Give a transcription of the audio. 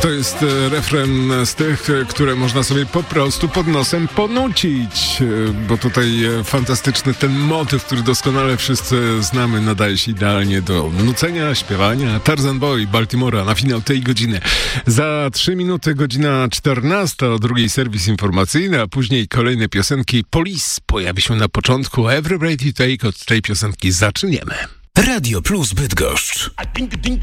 To jest refren z tych, które można sobie po prostu pod nosem ponucić, bo tutaj fantastyczny ten motyw, który doskonale wszyscy znamy, nadaje się idealnie do nucenia, śpiewania. Tarzan Boy, Baltimora na finał tej godziny. Za 3 minuty godzina 14, o drugiej serwis informacyjny, a później kolejne piosenki. Police pojawi się na początku. Every Breath You Take, od tej piosenki zaczniemy. Radio Plus Bydgoszcz.